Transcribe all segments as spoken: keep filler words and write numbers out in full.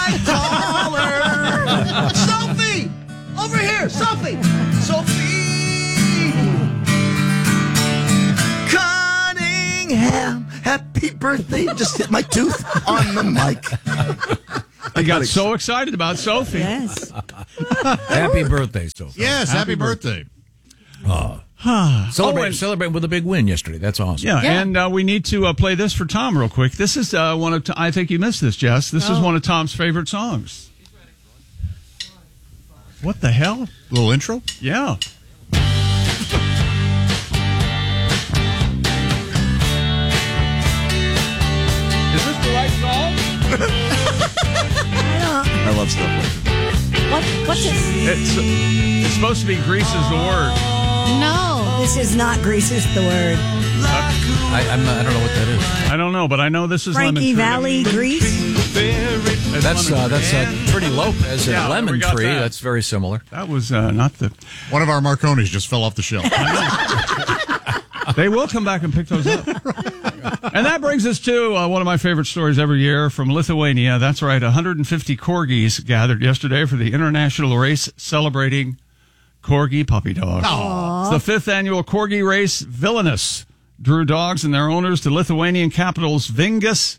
I call her. Sophie! Over here, Sophie! Sophie! Cunningham, happy birthday. Just hit my tooth on the mic. I got so excited about Sophie. Yes. Happy birthday, Sophie. Yes, happy, happy birthday. birthday. Uh, celebrate, oh, celebrate with a big win yesterday. That's awesome. Yeah, yeah. and uh, we need to uh, play this for Tom real quick. This is uh, one of, I think you missed this, Jess. This oh. is one of Tom's favorite songs. What the hell? Little intro? Yeah. Is this the right song? I love stuff like that. What? What's it? It's, it's supposed to be Grease is the word. No, this is not Grease is the word. I, I'm not, I don't know what that is. I don't know, but I know this is Frankie Lemon Tree. Valley Grease. That's uh, that's uh, Pretty Lopez and Yeah, Lemon we got Tree. that. That's very similar. That was uh, not the... One of our Marconis just fell off the shelf. They will come back and pick those up. And that brings us to uh, one of my favorite stories every year from Lithuania. That's right, one hundred fifty corgis gathered yesterday for the international race celebrating corgi puppy dogs. Aww. It's the fifth annual corgi race, Vilnius, drew dogs and their owners to Lithuanian capital's Vingus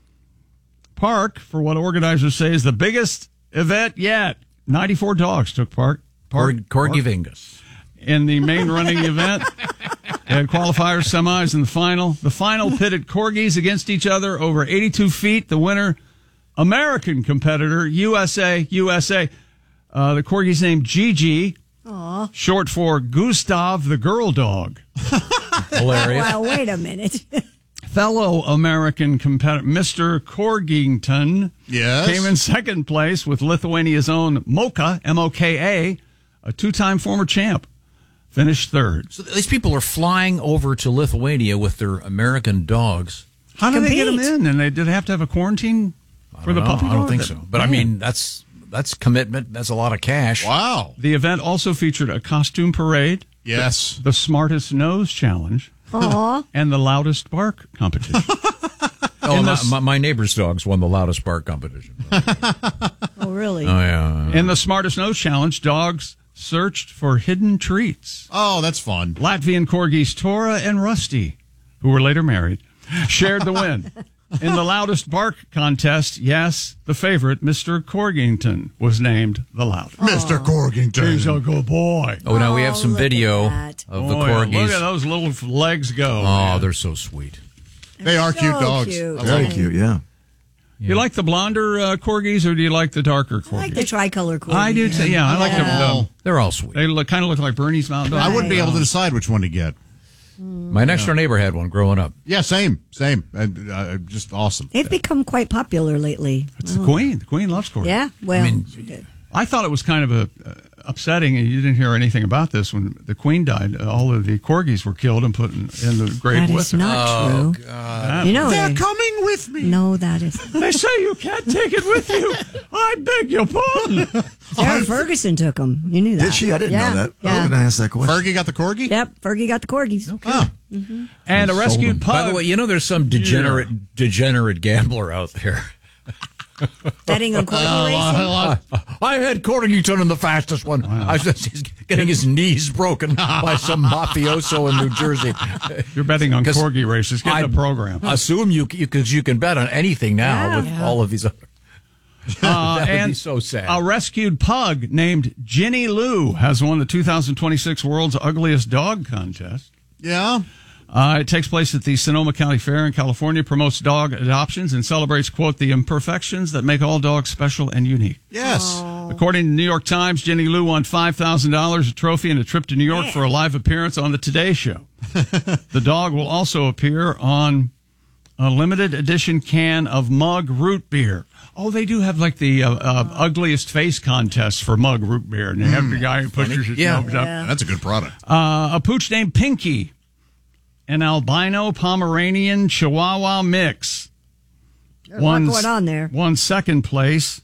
Park for what organizers say is the biggest event yet. ninety-four dogs took part. part Corgi part Vingus. in the main running event. They had qualifiers, semis, and the final. The final pitted corgis against each other over eighty-two feet. The winner, American competitor, U S A, U S A. Uh, the corgi's named Gigi, Aww. short for Gustav the Girl Dog. Hilarious. Well, wait a minute. Fellow American competitor, Mister Corgington, Yes. came in second place with Lithuania's own Moka, M O K A, a two-time former champ. Finished third. So these people are flying over to Lithuania with their American dogs. How did they get them Compete. in? And they did they have to have a quarantine for the No, puppy I don't dog? think so. But I mean, that's that's commitment. That's a lot of cash. Wow. The event also featured a costume parade, Yes. the smartest nose challenge, Aw. and the loudest bark competition. Oh, In my, the- my, my neighbor's dogs won the loudest bark competition. Oh, really? Oh yeah. In the smartest nose challenge, dogs searched for hidden treats. Oh, that's fun. Latvian corgis Tora and Rusty, who were later married, shared the win. In the loudest bark contest, yes, the favorite, Mister Corgington, was named the loudest. Mister Corgington. He's a good boy. Oh, now we have Oh, some look at video that. of the Oh, yeah. corgis. Look at those little legs go. Oh, man. they're so sweet. They are So cute dogs. cute. I love Very them. cute, yeah. You like the blonder uh, corgis, or do you like the darker corgis? I like the tricolor corgi. I do, too. Yeah, I like Yeah. the, the. They're all sweet. They look, kind of look like Bernie's Mountain Dog. I wouldn't be Right. able to decide which one to get. My next door neighbor had one growing up. Yeah, same, same. And, uh, just awesome. They've become quite popular lately. It's the Queen. The Queen loves corgis. Yeah, well, I mean, I thought it was kind of a uh, upsetting, and you didn't hear anything about this when the Queen died. Uh, all of the corgis were killed and put in, in the grave that with is her. not true. That- You know, They're they- coming with me. no, that is. They say you can't take it with you. I beg your pardon. Sarah Ferguson took them. You knew that. Did she? I didn't yeah. know that. I Yeah. was going to ask that question. Fergie got the corgi? Yep, Fergie got the corgis. Oh. And a rescued pug. By the way, you know there's some degenerate degenerate gambler out there. Betting on corgi racing. I had Corgington in the fastest one. I was just, he's getting his knees broken by some mafioso in New Jersey. You're betting on 'Cause corgi races. Get I the program. Assume you because you can bet on anything now Yeah. with Yeah. all of these. Other, Uh, that would and be so sad. A rescued pug named Ginny Lou has won the two thousand twenty-six World's Ugliest Dog Contest. Yeah. Uh, it takes place at the Sonoma County Fair in California, promotes dog adoptions, and celebrates, quote, the imperfections that make all dogs special and unique. Yes. According to the New York Times, Jenny Lou won five thousand dollars, a trophy, and a trip to New York for a live appearance on the Today Show. The dog will also appear on a limited edition can of Mug root beer. Oh, they do have like the uh, uh, ugliest face contest for Mug root beer, and they have the guy who pushes his Yeah. nose up. Yeah. That's a good product. Uh, a pooch named Pinky, an albino Pomeranian Chihuahua mix. There's a lot Won- going on there. Won second place.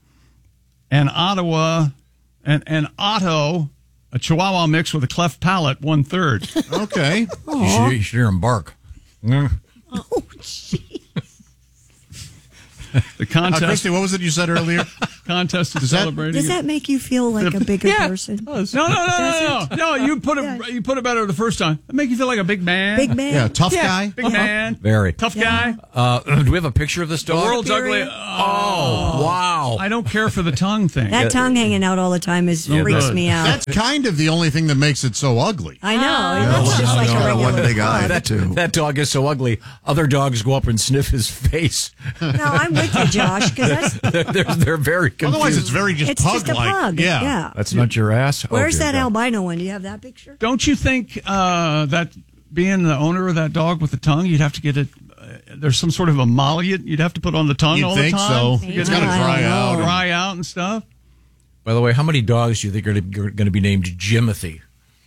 And Ottawa, and, and Otto, a Chihuahua mix with a cleft palate, won third. Okay. you, should, you should hear him bark. Mm. Oh, gee. The Uh, contest Christy, what was it you said earlier? contest is Does that- celebrating. Does that make you feel like a bigger Yeah. person? No, no, no, no, no, no. You put it. Yeah. You put it better the first time. It make you feel like a big man. Big man. Yeah, tough Yeah, guy. Big man. Very. Tough Yeah. guy. Uh, do we have a picture of this The dog? world's ugly. Period. Oh, wow. I don't care for the tongue thing. That tongue hanging out all the time is Yeah, freaks good. me out. That's kind of the only thing that makes it so ugly. I know. That's just like He's a got regular one big eye, dog. That, too. that dog is so ugly. Other dogs go up and sniff his face. No, I'm with you, Josh, because that's they're, they're, they're very confused. Otherwise, it's very just it's just a pug-like. pug. Yeah. Yeah. That's not your ass? Where's Oh, dear that God. albino one? Do you have that picture? Don't you think uh, that being the owner of that dog with the tongue, you'd have to get it? Uh, there's some sort of emollient you'd have to put on the tongue You'd all think the time. so. You It's get got to it dry out. dry out and stuff. By the way, how many dogs do you think are going to be named Jimothy?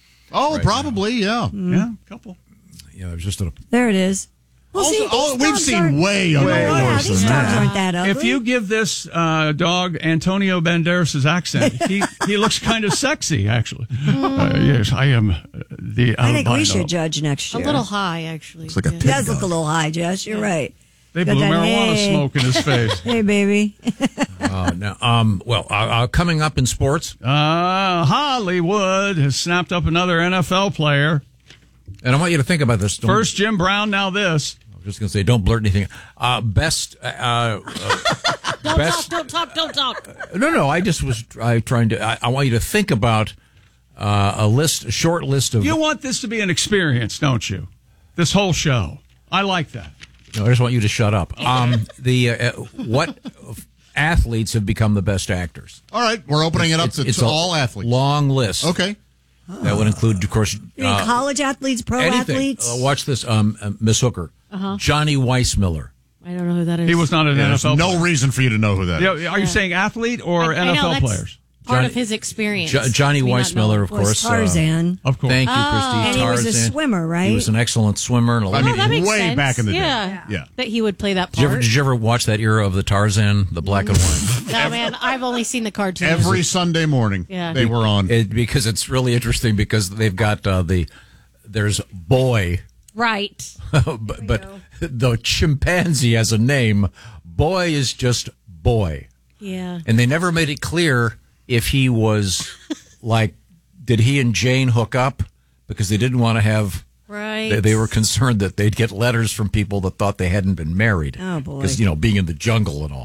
Oh, probably, yeah. Yeah, a couple. You know, it was just a. There it is. Well, Also- see, oh, these we've dogs seen aren't- way Oh, ugly yeah, worse these than dogs that. aren't that ugly. If you give this uh, dog Antonio Banderas' accent, he, he looks kind of sexy, actually. Uh, yes, I am uh, the I think we albino. should judge next A year. little high, actually. Looks like a Yeah. He does look a little high, Jess. You're right. They Got blew that, marijuana hey. smoke in his face. Hey, baby. Uh, now, um, well, uh, uh, coming up in sports, Uh, Hollywood has snapped up another N F L player. and I want you to think about this. Don't- First Jim Brown, now this. I was just going to say, don't blurt anything. Uh, best. Uh, uh, Don't best. talk, don't talk, don't talk. No, no. I just was I, trying to. I, I want you to think about uh, a list, a short list of. You want this to be an experience, don't you? This whole show. I like that. No, I just want you to shut up. Um, the uh, what athletes have become the best actors? All right, we're opening it up to, to a all athletes. Long list. Okay. That would include, of course, You mean uh, college athletes, pro anything. athletes? Uh, watch this, um, uh, Miss Hooker. Uh-huh. Johnny Weissmiller. I don't know who that is. He was not an Yeah, N F there's L no player. reason for you to know who that is. Yeah, are you saying athlete or I- I know, N F L that's players? part Johnny- of his experience. Jo- Johnny Me not Weissmiller, knowing. of was course. uh, Tarzan. Of course. Thank you, Oh. Christy. And he was a Tarzan. swimmer, right? He was an excellent swimmer. And a I lot mean, Oh, that makes way sense. back in the day. Yeah. Yeah. That he would play that Did you, ever, part. did you ever watch that era of the Tarzan, the black and white? No, man, I've only seen the cartoons. Every Sunday morning, Yeah. they were on. It, because it's really interesting because they've got uh, the there's Boy, Right. but, but the chimpanzee has a name. Boy is just Boy, Yeah. and they never made it clear if he was like, did he and Jane hook up because they didn't want to have. Right. They, they were concerned that they'd get letters from people that thought they hadn't been married. Oh, boy. Because, you know, being in the jungle and all.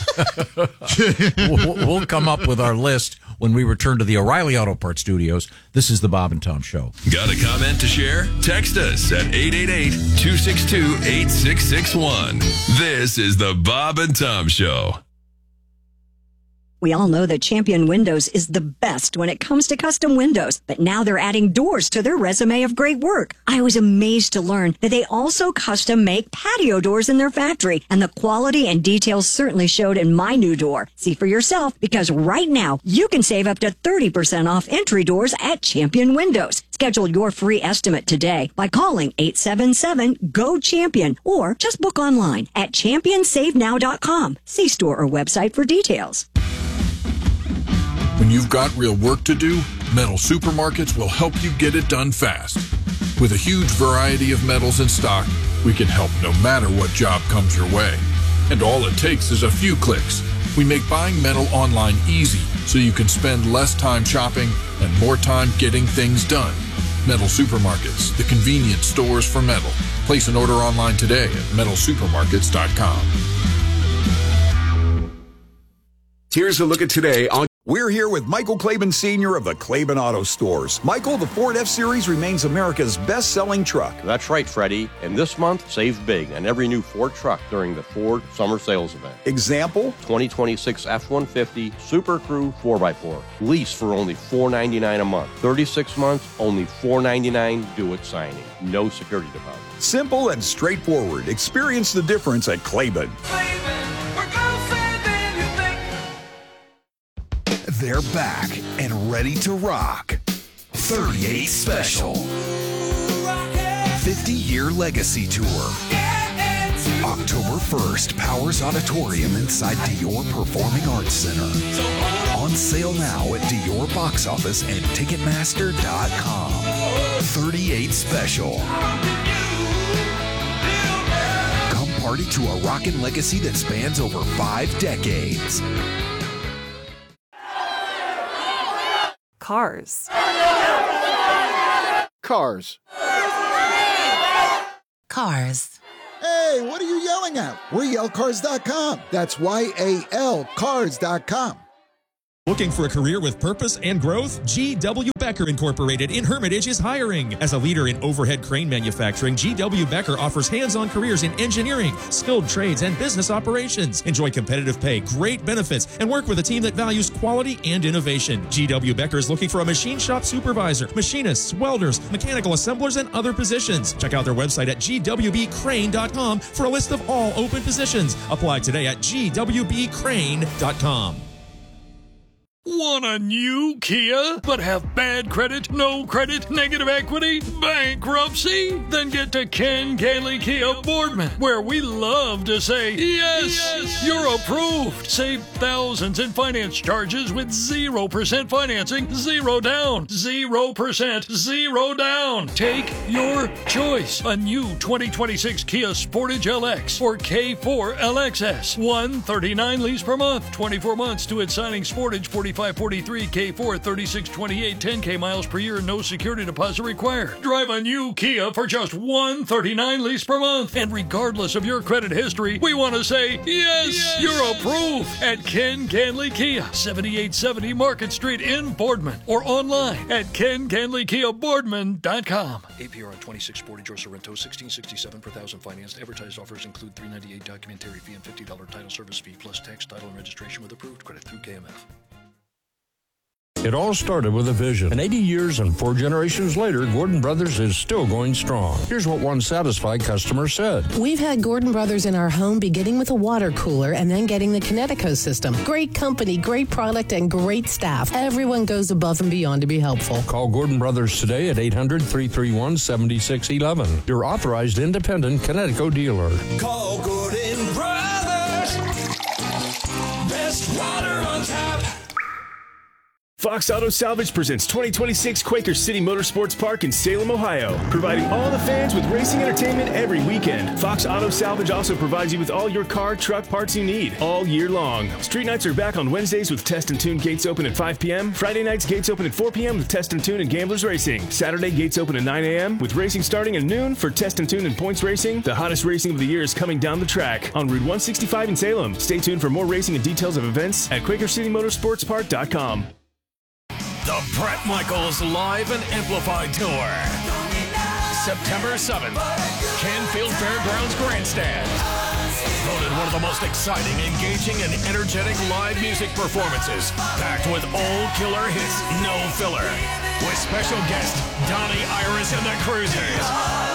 we'll, we'll come up with our list when we return to the O'Reilly Auto Parts Studios. This is the Bob and Tom Show. Got a comment to share? Text us at eight eight eight, two six two, eight six six one. This is the Bob and Tom Show. We all know that Champion Windows is the best when it comes to custom windows, but now they're adding doors to their resume of great work. I was amazed to learn that they also custom make patio doors in their factory, and the quality and details certainly showed in my new door. See for yourself, because right now you can save up to thirty percent off entry doors at Champion Windows. Schedule your free estimate today by calling eight seven seven, G O, CHAMPION or just book online at champion save now dot com. See store or website for details. When you've got real work to do, Metal Supermarkets will help you get it done fast. With a huge variety of metals in stock, we can help no matter what job comes your way. And all it takes is a few clicks. We make buying metal online easy so you can spend less time shopping and more time getting things done. Metal Supermarkets, the convenient stores for metal. Place an order online today at metal supermarkets dot com. Here's a look at today on... We're here with Michael Claiborne Senior of the Claiborne Auto Stores. Michael, the Ford F-Series remains America's best-selling truck. That's right, Freddie. And this month, save big on every new Ford truck during the Ford Summer Sales Event. Example? twenty twenty-six F one fifty Super Crew four by four. Lease for only four hundred ninety-nine dollars a month. thirty-six months, only four hundred ninety-nine dollars due at signing. No security deposit. Simple and straightforward. Experience the difference at Claiborne. They're back and ready to rock. thirty-eight Special. fifty-year Legacy Tour. October first, Powers Auditorium inside Dior Performing Arts Center. On sale now at Dior Box Office and Ticketmaster dot com. thirty-eight Special. Come party to a rockin' legacy that spans over five decades. Cars. Cars. Cars. Hey, what are you yelling at? We're yell cars dot com. That's Y A L cars dot com. Looking for a career with purpose and growth? G W. Becker Incorporated in Hermitage is hiring. As a leader in overhead crane manufacturing, G W. Becker offers hands-on careers in engineering, skilled trades, and business operations. Enjoy competitive pay, great benefits, and work with a team that values quality and innovation. G W. Becker is looking for a machine shop supervisor, machinists, welders, mechanical assemblers, and other positions. Check out their website at G W B crane dot com for a list of all open positions. Apply today at G W B crane dot com. Want a new Kia, but have bad credit, no credit, negative equity, bankruptcy? Then get to Ken Ganley Kia Boardman, where we love to say, yes, yes, you're approved. Save thousands in finance charges with zero percent financing, zero down, zero percent, zero down. Take your choice. A new twenty twenty-six Kia Sportage L X or K four L X S. one thirty-nine lease per month, twenty-four months to its signing. Sportage forty-five forty-three, K four thirty-six twenty-eight, ten K miles per year, no security deposit required. Drive a new Kia for just one thirty-nine lease per month. And regardless of your credit history, we want to say, yes, yes, you're approved at Ken Ganley Kia, seventy-eight seventy Market Street in Boardman, or online at ken ganley kia boardman dot com. A P R on twenty-six Sportage or Sorrento, sixteen sixty-seven per thousand financed. Advertised offers include three ninety-eight documentary fee and fifty dollars title service fee plus tax, title, and registration with approved credit through K M F. It all started with a vision. And eighty years and four generations later, Gordon Brothers is still going strong. Here's what one satisfied customer said. We've had Gordon Brothers in our home beginning with a water cooler and then getting the Kinetico system. Great company, great product, and great staff. Everyone goes above and beyond to be helpful. Call Gordon Brothers today at eight hundred, three three one, seven six one one. Your authorized independent Kinetico dealer. Call Gordon Brothers. Best water on tap. Fox Auto Salvage presents twenty twenty-six Quaker City Motorsports Park in Salem, Ohio, providing all the fans with racing entertainment every weekend. Fox Auto Salvage also provides you with all your car, truck parts you need all year long. Street nights are back on Wednesdays with Test and Tune gates open at five p.m. Friday nights gates open at four p.m. with Test and Tune and Gamblers Racing. Saturday gates open at nine a.m. with racing starting at noon for Test and Tune and Points Racing. The hottest racing of the year is coming down the track on Route one sixty-five in Salem. Stay tuned for more racing and details of events at Quaker City Motorsports Park dot com. The Bret Michaels Live and Amplified Tour. September seventh, Canfield Fairgrounds Grandstand. Voted one of the most exciting, engaging, and energetic live music performances. Packed with old killer hits, no filler. With special guest Donnie Iris and the Cruisers.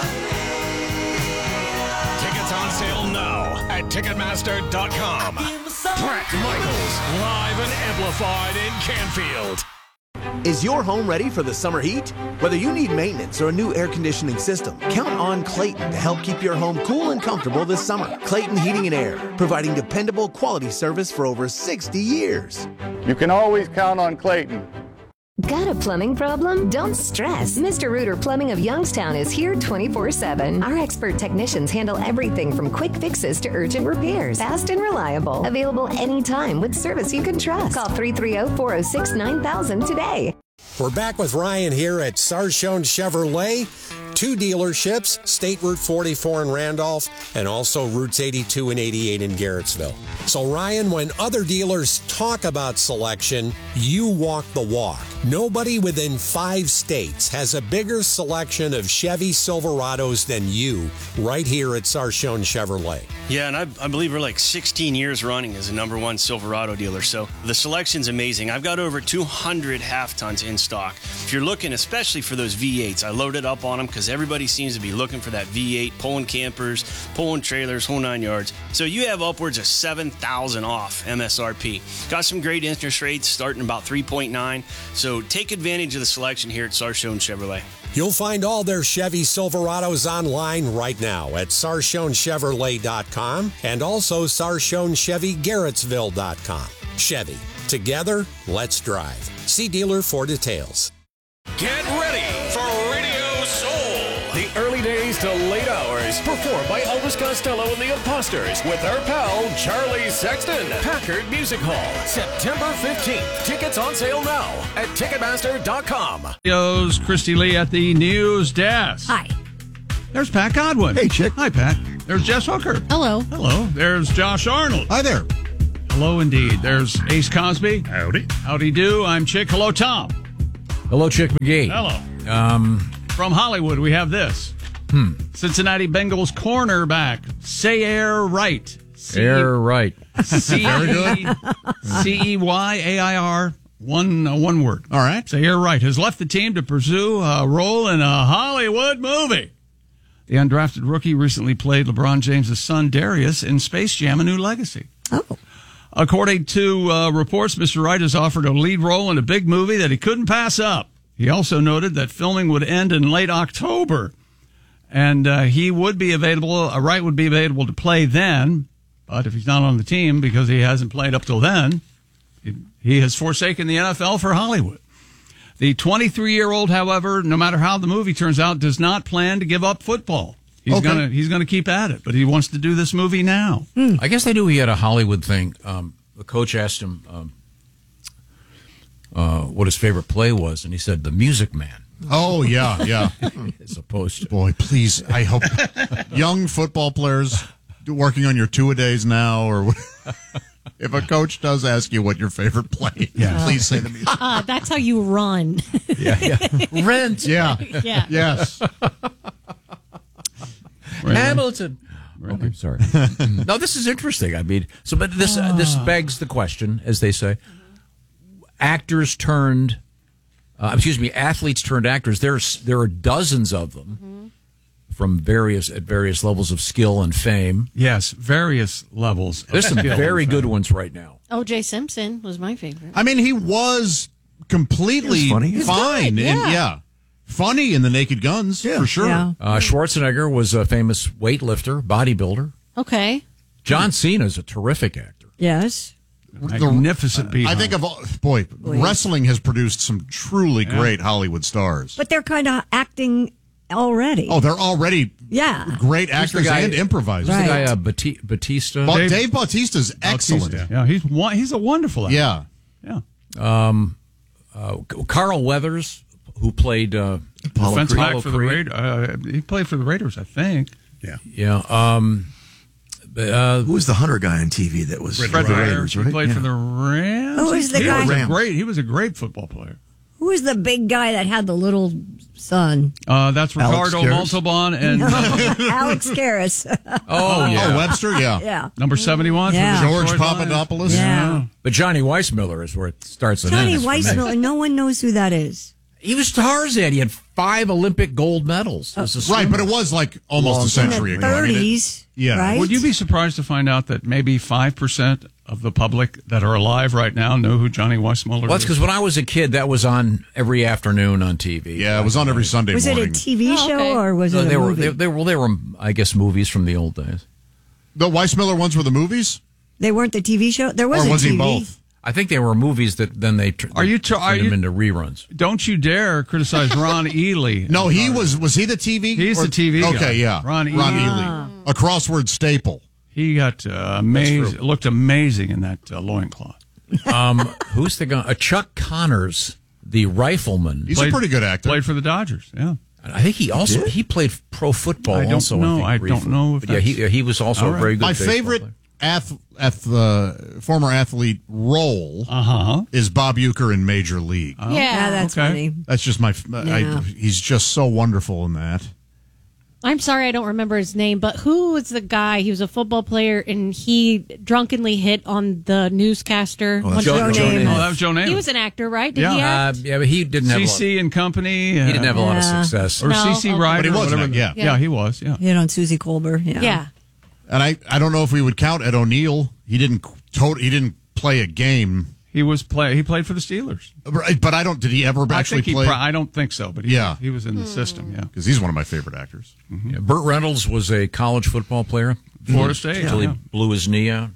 Tickets on sale now at Ticketmaster dot com. Bret Michaels Live and Amplified in Canfield. Is your home ready for the summer heat? Whether you need maintenance or a new air conditioning system, count on Clayton to help keep your home cool and comfortable this summer. Clayton Heating and Air, providing dependable quality service for over sixty years. You can always count on Clayton. Got a plumbing problem? Don't stress. Mister Reuter Plumbing of Youngstown is here twenty-four seven. Our expert technicians handle everything from quick fixes to urgent repairs. Fast and reliable. Available anytime with service you can trust. Call three three zero, four zero six, nine thousand today. We're back with Ryan here at Sarchone Chevrolet. Two dealerships, State Route forty-four in Randolph and also Routes eighty-two and eighty-eight in Garrettsville. So Ryan, when other dealers talk about selection, you walk the walk. Nobody within five states has a bigger selection of Chevy Silverados than you right here at Sarchone Chevrolet. Yeah, and I, I believe we're like sixteen years running as a number one Silverado dealer. So the selection's amazing. I've got over two hundred half tons in stock. If you're looking especially for those V eights, I loaded up on them because everybody seems to be looking for that V eight, pulling campers, pulling trailers, whole nine yards. So you have upwards of seven thousand off M S R P. Got some great interest rates starting about three point nine. So take advantage of the selection here at Sarchone Chevrolet. You'll find all their Chevy Silverados online right now at Sarchone Chevrolet dot com and also Sarchone Chevy Garrettsville dot com. Chevy. Together, let's drive. See dealer for details. Get ready for Radio Soul. The early days to late hours Blues, performed by Elvis Costello and the Imposters with our pal Charlie Sexton. Packard Music Hall, September fifteenth. Tickets on sale now at Ticketmaster dot com. Yo's Christy Lee at the news desk. Hi. There's Pat Godwin. Hey, chick. Hi, Pat. There's Jess Hooker. Hello. Hello. There's Josh Arnold. Hi there. Hello, indeed. There's Ace Cosby. Howdy. Howdy do. I'm Chick. Hello, Tom. Hello, Chick McGee. Hello. Um, From Hollywood, we have this. Hmm. Cincinnati Bengals cornerback, Sayer Wright. Air right. C- Very good. C E Y A I R. One uh, one word. All right. Sayer Wright has left the team to pursue a role in a Hollywood movie. The undrafted rookie recently played LeBron James' son, Darius, in Space Jam: A New Legacy. Oh. According to uh, reports, Mister Wright has offered a lead role in a big movie that he couldn't pass up. He also noted that filming would end in late October, and uh, he would be available, uh, Wright would be available to play then, but if he's not on the team because he hasn't played up till then, he, he has forsaken the N F L for Hollywood. The twenty-three-year-old, however, no matter how the movie turns out, does not plan to give up football. He's Okay. gonna he's gonna keep at it, but he wants to do this movie now. I guess they knew he had a Hollywood thing. Um, the coach asked him um, uh, what his favorite play was, and he said, The Music Man. Oh, yeah, yeah. As opposed to. Boy, please, I hope young football players working on your two-a-days now, or if a coach does ask you what your favorite play is, Yeah. please say the music. Uh, that's how you run. Yeah, yeah. Rent. Yeah. Yeah. Yes. Hamilton. Okay, sorry. No, this is interesting. I mean, so but this uh, this begs the question, as they say, actors turned, uh, excuse me, athletes turned actors. There's there are dozens of them mm-hmm. from various at various levels of skill and fame. Yes, various levels. of There's some skill very and good fame. ones right now. O J Simpson was my favorite. I mean, he was completely He was funny. He was fine. good, and, yeah. yeah. Funny in The Naked Guns, for sure. Yeah. Uh, Schwarzenegger was a famous weightlifter, bodybuilder. Okay. John Cena is a terrific actor. Yes. Magnificent I think of all, boy, wrestling has produced some truly Yeah. great Hollywood stars. But they're kind of acting already. Oh, they're already Yeah. great Who's the actors guy- and improvisers. Who's the Right. guy, uh, Bati- Batista? Ba- Dave- Dave, Bautista's excellent. Bautista. Yeah, he's one, he's a wonderful actor. Yeah. Yeah. Um, uh, Carl Weathers, who played uh, Defensive Apollo back for the Creed. Raiders. Uh, he played for the Raiders, I think. Yeah. Yeah. Um, uh, Who was the Hunter guy on T V that was Fred for the Ryder. Raiders, He right? played Yeah. for the Rams. Who was the he guy- Was a Rams. great, he was a great football player. Who was the big guy that had the little son? Uh, that's Alex Ricardo Karras? Montalban and Alex Karras. oh, yeah. Oh, Webster, yeah. Yeah. number seventy-one. for Yeah. the George Detroit Lions. Papadopoulos. Yeah. But Johnny Weissmuller is where it starts and Johnny ends. for me. Weissmuller. No one knows who that is. He was Tarzan. He had five Olympic gold medals. As a Right, swimmer. but it was like almost a century In the ago. I mean, it- thirties. yeah. Right? Would you be surprised to find out that maybe five percent of the public that are alive right now know who Johnny Weissmuller Well, that's is? because when I was a kid, that was on every afternoon on T V. Yeah, it was on every Sunday Was it morning. a T V Oh, show okay. or was No, it a they were movie? they, they were they were I guess movies from the old days. The Weissmuller ones were the movies? They weren't the T V show? There was Or a was T V. he both? I think they were movies that then they tr- Are you turned tr- are them you- into reruns. Don't you dare criticize Ron Ely. No, he was, was he the T V? He's or- the T V guy. Okay, yeah. Ron Ron Ely. Ely. A crossword staple. He got uh, amazing. Looked amazing in that uh, loincloth. Um, who's the guy? Uh, Chuck Connors, the rifleman. He's a pretty good actor. Played for the Dodgers. Yeah. I think he also he played pro football. I don't also, know. think, I briefly. don't know if But yeah, he that's- he was also All a right. very good. My baseball favorite player. ath- ath- uh, former athlete role Uh-huh. is Bob Uecker in Major League. Yeah. Yeah, that's Okay. funny. That's just my. I, Yeah. he's just so wonderful in that. I'm sorry I don't remember his name, but who was the guy? He was a football player, and he drunkenly hit on the newscaster. Oh, that's One- Joe, Joe Namath. Oh, that was Joe Namath. He was an actor, right? Did Yeah. he Uh, act? yeah, but he didn't have. C a lot, C and Company. he didn't have a lot of Yeah. success. Or No, C C okay. Ryder. But he was whatever. an- yeah. yeah. he was. Yeah. Hit on Susie Colbert. Yeah. yeah. And I, I don't know if we would count Ed O'Neill. He didn't tot- he didn't play a game, He was play. He played for the Steelers. but I don't. Did he ever I actually think he. play? Pro- I don't think so, but he, Yeah. he was in the system. Yeah. Because he's one of my favorite actors. Yeah, Burt Reynolds was a college football player. Florida State. Until Yeah. he blew his knee out.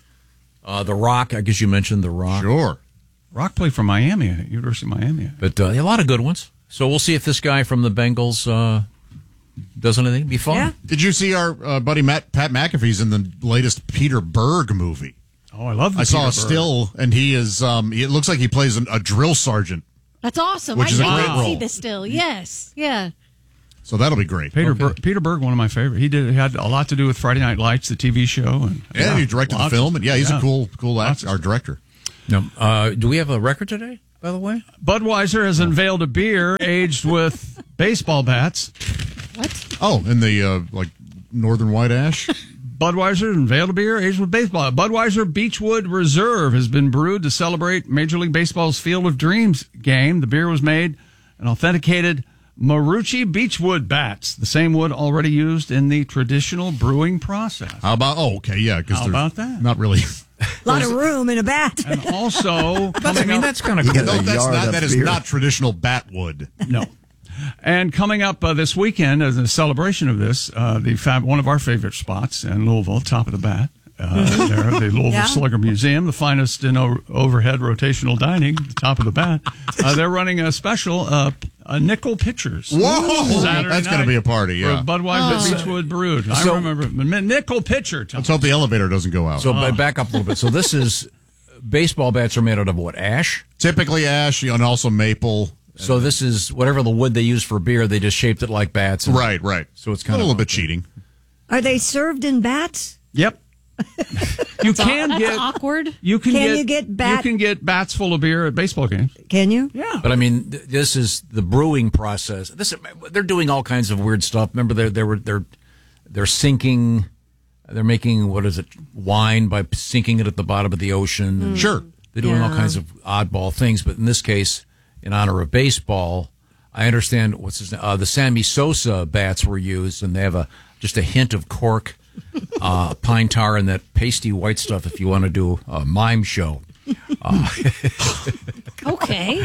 Uh, the Rock, I guess you mentioned The Rock. Sure. Rock played for Miami, University of Miami. But uh, a lot of good ones. So we'll see if this guy from the Bengals uh, doesn't it be fun? Yeah. Did you see our uh, buddy Matt Pat McAfee's in the latest Peter Berg movie? Oh, I love the I saw Peter a Berg. still, and he is. Um, it looks like he plays an, a drill sergeant. That's awesome. Which I is a did great not see role. this still. Yes. Yeah. So that'll be great. Peter Okay. Ber- Peter Berg, one of my favorite. He did he had a lot to do with Friday Night Lights, the T V show, and Yeah, he directed the lots film, of- and yeah, he's yeah. a cool, cool act, our director. No, uh, do we have a record today, by the way? Budweiser has unveiled a beer aged with baseball bats. Oh, in the uh, like Northern White Ash. Budweiser unveiled a beer aged with baseball. Budweiser Beechwood Reserve has been brewed to celebrate Major League Baseball's Field of Dreams game. The beer was made and authenticated Marucci Beechwood bats, the same wood already used in the traditional brewing process. How about? Oh, okay, yeah. Because How about that? Not really. A lot of room in a bat. And also, I mean, that's kind of No, cool. that's not. That is not traditional bat wood. No. And coming up uh, this weekend, as a celebration of this, uh, the fab, one of our favorite spots in Louisville, Top of the Bat, uh, there, the Louisville Yeah. Slugger Museum, the finest in o- overhead rotational dining, the Top of the Bat. Uh, they're running a special uh, uh, nickel pitchers. Whoa! Saturday That's going to night be a party, yeah. for Budweiser Oh. Beechwood Brewed. I So- remember nickel pitcher. Tom. Let's hope the elevator doesn't go out. So uh, back up a little bit. So this is baseball bats are made out of what? Ash. Typically ash, and also maple. So this is whatever the wood they use for beer. They just shaped it like bats. and- Right, right. So it's A kind little of bit cheating. Are they served in bats? Yep. You That's can aw- get that's awkward. You can, Can get, you get bat- You can get bats full of beer at baseball games. Can you? Yeah. But I mean, th- this is the brewing process. This they're doing all kinds of weird stuff. Remember, they're they were they're they're sinking. They're making what is it? Wine by sinking it at the bottom of the ocean. And Sure. they're doing all Yeah. kinds of oddball things. But in this case, in honor of baseball, I understand what's his name. Uh, the Sammy Sosa bats were used, and they have a just a hint of cork, uh, pine tar, and that pasty white stuff. If you want to do a mime show. Uh, Okay.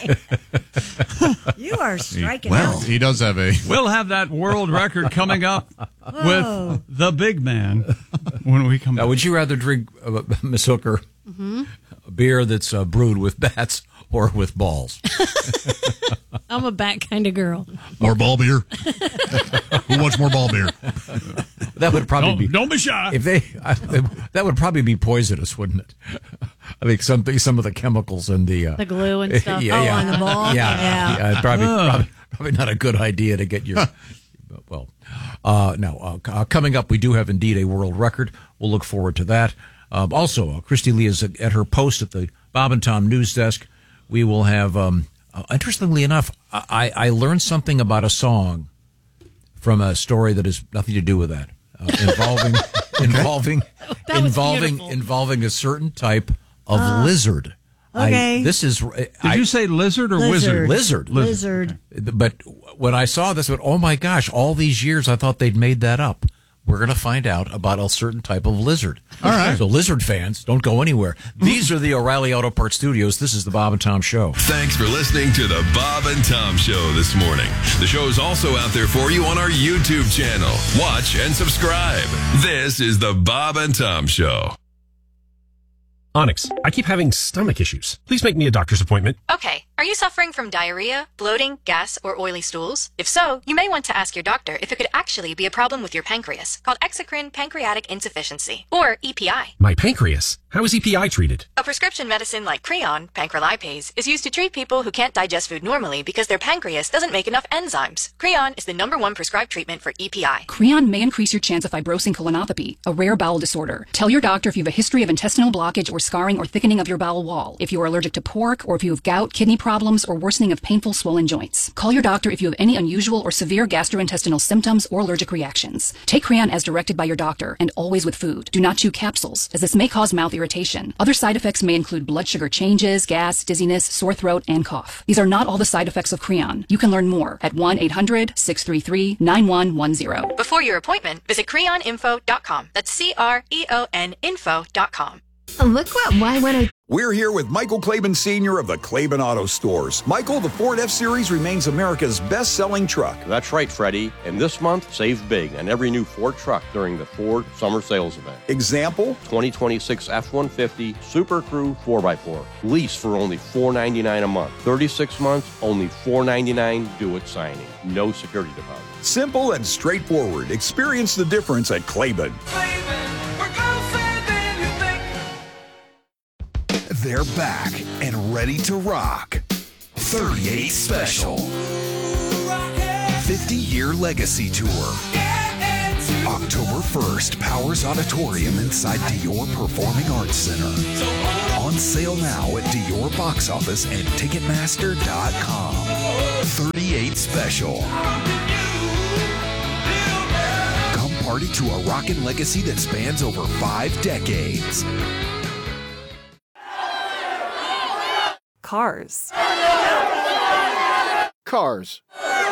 You are striking Well, out. he does have a. We'll have that world record coming up Whoa. with the big man when we come now, back. would you rather drink, uh, Miss Hooker, a beer that's uh, brewed with bats or with balls? I'm a bat kind of girl. More ball beer. Who wants more ball beer? That would probably Don't, be don't be shy. if they. I, that would probably be poisonous, wouldn't it? I think some some of the chemicals and the uh, The glue and stuff. Yeah, Oh, yeah. on the ball? Yeah, Yeah. yeah, probably, Oh. probably probably not a good idea to get your. Well, uh, no. Uh, c- uh, coming up, we do have indeed a world record. We'll look forward to that. Um, also, uh, Christy Lee is at her post at the Bob and Tom news desk. We will have. Um, uh, interestingly enough, I, I learned something about a song from a story that has nothing to do with that, uh, involving involving That was involving beautiful. involving a certain type of lizard. okay. I, this is. Did I, you say lizard or Lizard. wizard? Lizard. Lizard. But when I saw this, I went, oh my gosh, all these years I thought they'd made that up. We're going to find out about a certain type of lizard. All right. So lizard fans, don't go anywhere. These are the O'Reilly Auto Parts Studios. This is the Bob and Tom Show. Thanks for listening to the Bob and Tom Show this morning. The show is also out there for you on our YouTube channel. Watch and subscribe. This is the Bob and Tom Show. Onyx, I keep having stomach issues. Please make me a doctor's appointment. Okay, are you suffering from diarrhea, bloating, gas, or oily stools? If so, you may want to ask your doctor if it could actually be a problem with your pancreas, called exocrine pancreatic insufficiency, or E P I. My pancreas. How is E P I treated? A prescription medicine like Creon, pancrelipase, is used to treat people who can't digest food normally because their pancreas doesn't make enough enzymes. Creon is the number one prescribed treatment for E P I. Creon may increase your chance of fibrosing colonopathy, a rare bowel disorder. Tell your doctor if you have a history of intestinal blockage or scarring or thickening of your bowel wall, if you are allergic to pork, or if you have gout, kidney problems, or worsening of painful swollen joints. Call your doctor if you have any unusual or severe gastrointestinal symptoms or allergic reactions. Take Creon as directed by your doctor, and always with food. Do not chew capsules, as this may cause mouth irritation. Other side effects may include blood sugar changes, gas, dizziness, sore throat, and cough. These are not all the side effects of Creon. You can learn more at one eight hundred six three three nine one one zero. Before your appointment, visit creon info dot com. That's C R E O N info dot com. Look what Y one oh We're here with Michael Claiborne Senior of the Claiborne Auto Stores. Michael, the Ford F-Series remains America's best-selling truck. That's right, Freddie. And this month, save big on every new Ford truck during the Ford Summer Sales Event. Example? twenty twenty-six F one fifty Super Crew four by four. Lease for only four hundred ninety-nine dollars a month. thirty-six months, only four hundred ninety-nine dollars. Do it signing. No security deposit. Simple and straightforward. Experience the difference at Claiborne. They're back and ready to rock. thirty-eight Special. fifty-year legacy tour. October first, Powers Auditorium inside Dior Performing Arts Center. On sale now at Dior Box Office and Ticketmaster dot com. thirty-eight Special. Come party to a rockin' legacy that spans over five decades. Cars. Cars.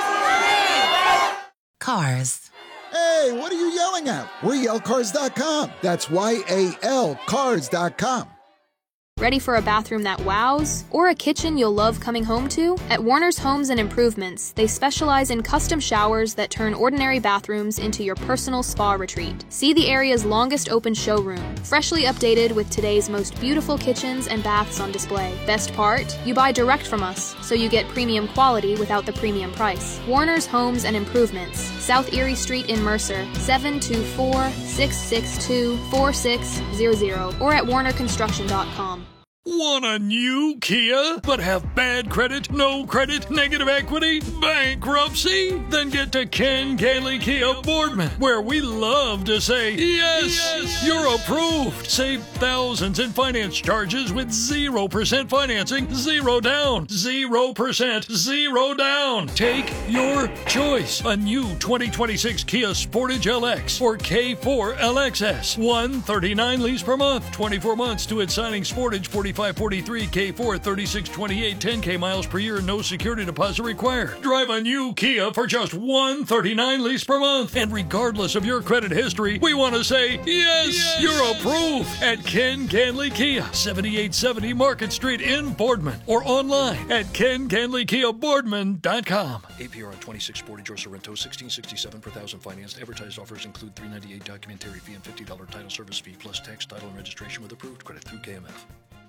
Cars. Hey, what are you yelling at? We're yell cars dot com. That's Y A L cars dot com. Ready for a bathroom that wows? Or a kitchen you'll love coming home to? At Warner's Homes and Improvements, they specialize in custom showers that turn ordinary bathrooms into your personal spa retreat. See the area's longest open showroom, freshly updated with today's most beautiful kitchens and baths on display. Best part? You buy direct from us, so you get premium quality without the premium price. Warner's Homes and Improvements, South Erie Street in Mercer, seven two four, six six two, four six zero zero, or at warner construction dot com. Want a new Kia, but have bad credit, no credit, negative equity, bankruptcy? Then get to Ken Ganley Kia Boardman, where we love to say, yes, yes, you're approved. Save thousands in finance charges with zero percent financing, zero down, zero percent, zero down. Take your choice. A new twenty twenty-six Kia Sportage L X or K four L X S. one thirty-nine lease per month, twenty-four months to its signing. Sportage forty-five forty-three, K four thirty-six twenty-eight, ten K miles per year, no security deposit required. Drive a new Kia for just one thirty-nine lease per month. And regardless of your credit history, we want to say, yes, yes, you're approved at Ken Ganley Kia, seventy-eight seventy Market Street in Boardman, or online at ken ganley kia boardman dot com. A P R on twenty-six Sportage or Sorrento, sixteen sixty-seven per thousand financed. Advertised offers include three ninety-eight documentary fee and fifty dollars title service fee plus tax, title, and registration with approved credit through K M F.